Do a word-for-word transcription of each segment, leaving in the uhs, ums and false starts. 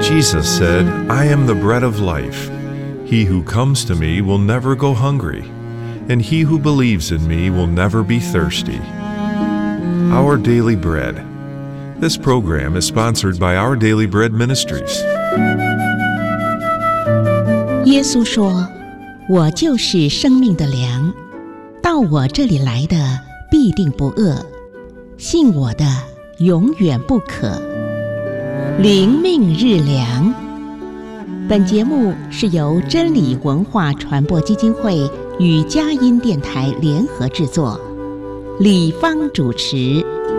Jesus said, "I am the bread of life. He who comes to me will never go hungry, and he who believes in me will never be thirsty." Our Daily Bread. This program is sponsored by Our Daily Bread Ministries. 耶稣说：“我就是生命的粮，到我这里来的必定不饿，信我的永远不渴。”灵命日粮。本节目是由真理文化传播基金会与佳音电台联合制作，李芳主持。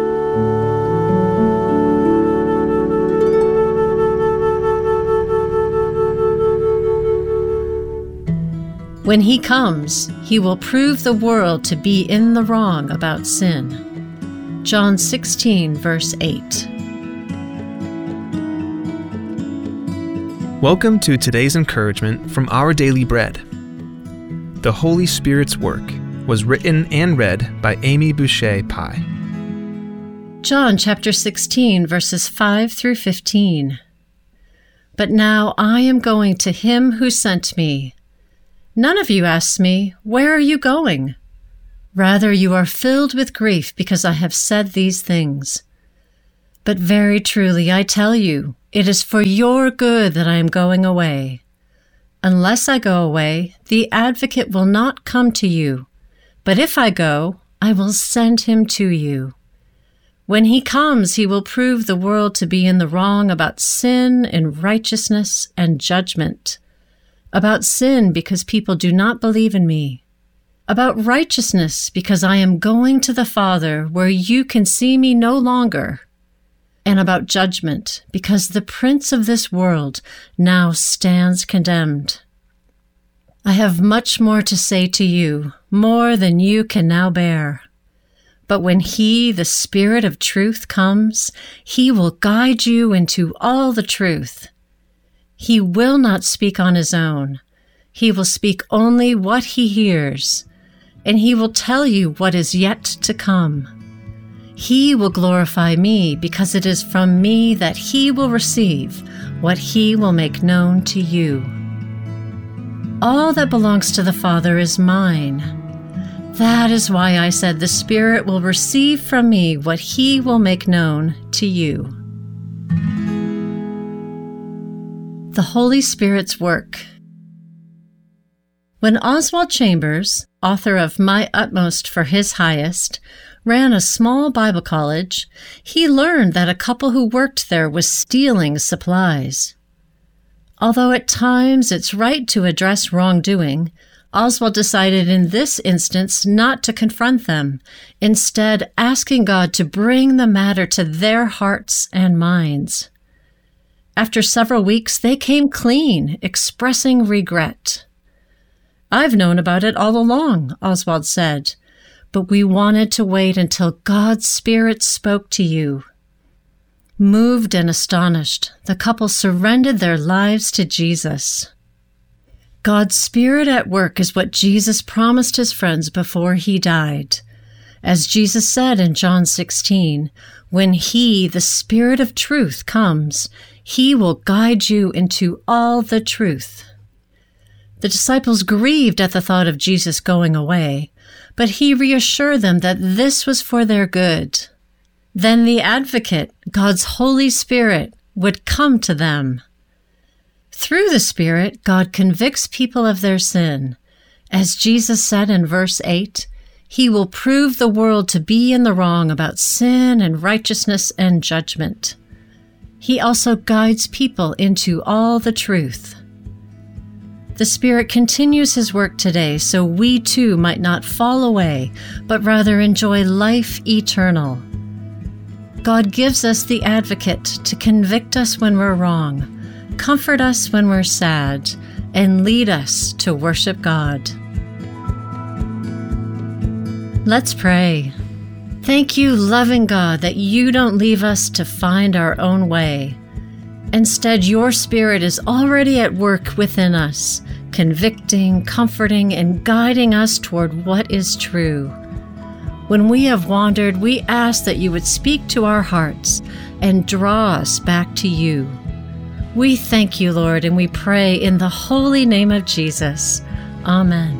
When he comes, he will prove the world to be in the wrong about sin. John sixteen, verse eight. Welcome to today's encouragement from Our Daily Bread. The Holy Spirit's Work was written and read by Amy Boucher Pye. John chapter sixteen, verses five through fifteen. But now I am going to him who sent me. None of you asks me, "Where are you going?" Rather, you are filled with grief because I have said these things. But very truly I tell you, it is for your good that I am going away. Unless I go away, the Advocate will not come to you. But if I go, I will send him to you. When he comes, he will prove the world to be in the wrong about sin and righteousness and judgment. About sin, because people do not believe in me. About righteousness, because I am going to the Father, where you can see me no longer. And about judgment, because the prince of this world now stands condemned. I have much more to say to you, more than you can now bear. But when he, the Spirit of truth, comes, he will guide you into all the truth. He will not speak on his own. He will speak only what he hears, and he will tell you what is yet to come. He will glorify me, because it is from me that he will receive what he will make known to you. All that belongs to the Father is mine. That is why I said the Spirit will receive from me what he will make known to you. The Holy Spirit's Work. When Oswald Chambers, author of My Utmost for His Highest, ran a small Bible college, he learned that a couple who worked there was stealing supplies. Although at times it's right to address wrongdoing, Oswald decided in this instance not to confront them, instead asking God to bring the matter to their hearts and minds. After several weeks, they came clean, expressing regret. "I've known about it all along," Oswald said, "but we wanted to wait until God's Spirit spoke to you." Moved and astonished, the couple surrendered their lives to Jesus. God's Spirit at work is what Jesus promised his friends before he died. As Jesus said in John sixteen, when he, the Spirit of truth, comes, he will guide you into all the truth. The disciples grieved at the thought of Jesus going away, but he reassured them that this was for their good. Then the Advocate, God's Holy Spirit, would come to them. Through the Spirit, God convicts people of their sin. As Jesus said in verse eight, he will prove the world to be in the wrong about sin and righteousness and judgment. He also guides people into all the truth. The Spirit continues his work today so we too might not fall away, but rather enjoy life eternal. God gives us the Advocate to convict us when we're wrong, comfort us when we're sad, and lead us to worship God. Let's pray. Thank you, loving God, that you don't leave us to find our own way. Instead, your Spirit is already at work within us, convicting, comforting, and guiding us toward what is true. When we have wandered, we ask that you would speak to our hearts and draw us back to you. We thank you, Lord, and we pray in the holy name of Jesus. Amen.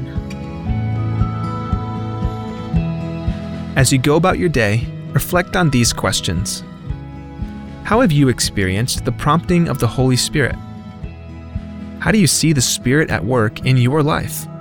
As you go about your day, reflect on these questions. How have you experienced the prompting of the Holy Spirit? How do you see the Spirit at work in your life?